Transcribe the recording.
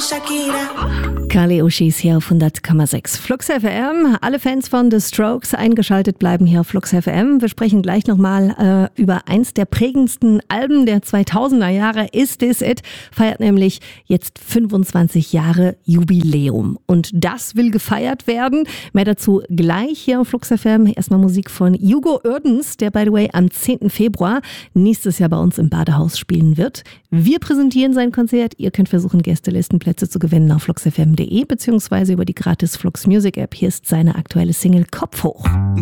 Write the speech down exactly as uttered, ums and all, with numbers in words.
Kali Uchis hier auf hundert Komma sechs Flux F M. Alle Fans von The Strokes eingeschaltet bleiben hier auf Flux F M. Wir sprechen gleich nochmal äh, über eins der prägendsten Alben der zweitausender Jahre. Is This It? Feiert nämlich jetzt fünfundzwanzig Jahre Jubiläum. Und das will gefeiert werden. Mehr dazu gleich hier auf Flux F M. Erstmal Musik von Hugo Uerdens, der by the way am zehnten Februar nächstes Jahr bei uns im Badehaus spielen wird. Wir präsentieren sein Konzert. Ihr könnt versuchen, Gästelistenplätze zu gewinnen auf flux f m punkt de beziehungsweise über die gratis Flux Music App. Hier ist seine aktuelle Single Kopf hoch.